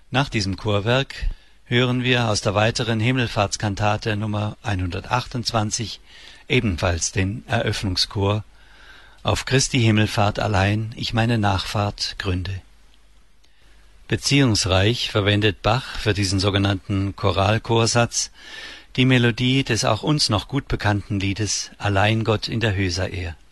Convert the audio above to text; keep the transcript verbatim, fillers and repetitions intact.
Nach diesem Chorwerk hören wir aus der weiteren Himmelfahrtskantate Nummer hundertachtundzwanzig ebenfalls den Eröffnungschor »Auf Christi Himmelfahrt allein ich meine Nachfahrt gründe«. Beziehungsreich verwendet Bach für diesen sogenannten Choralchorsatz die Melodie des auch uns noch gut bekannten Liedes »Allein Gott in der Höh sei er«.